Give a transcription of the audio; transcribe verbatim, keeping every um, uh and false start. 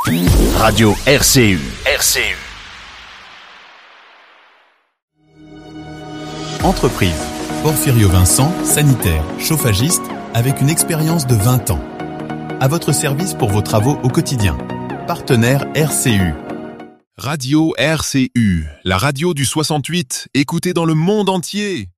Radio R C U. R C U. Entreprise. Porfirio Vincent, sanitaire, chauffagiste, avec une expérience de vingt ans. À votre service pour vos travaux au quotidien. Partenaire R C U. Radio R C U, la radio du soixante-huit, écoutée dans le monde entier.